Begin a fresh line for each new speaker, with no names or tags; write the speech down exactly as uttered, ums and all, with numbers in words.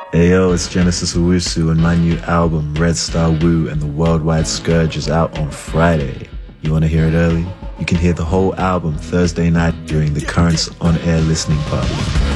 Hey yo, it's Genesis Owusu and my new album Red Star Woo and the Worldwide Scourge is out on Friday. You want to hear it early? You can hear the whole album Thursday night during the Currents on Air listening party.